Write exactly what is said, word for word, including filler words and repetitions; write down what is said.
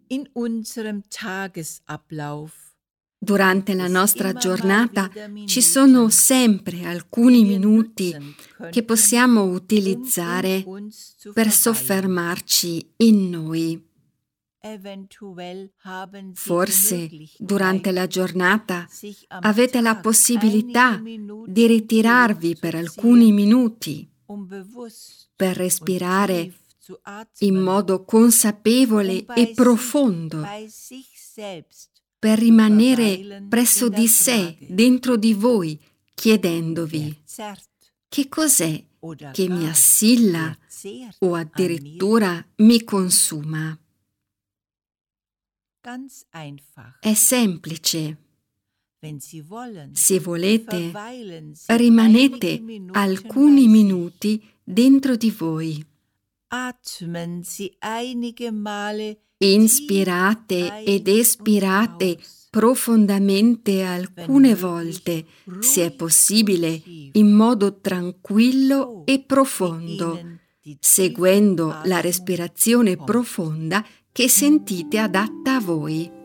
In unserem Tagesablauf Durante la nostra giornata ci sono sempre alcuni minuti che possiamo utilizzare per soffermarci in noi. Forse durante la giornata avete la possibilità di ritirarvi per alcuni minuti per respirare in modo consapevole e profondo, per rimanere presso di sé, dentro di voi, chiedendovi: che cos'è che mi assilla o addirittura mi consuma? È semplice. Se volete, rimanete alcuni minuti dentro di voi. Inspirate ed espirate profondamente alcune volte, se è possibile, in modo tranquillo e profondo, seguendo la respirazione profonda che sentite adatta a voi.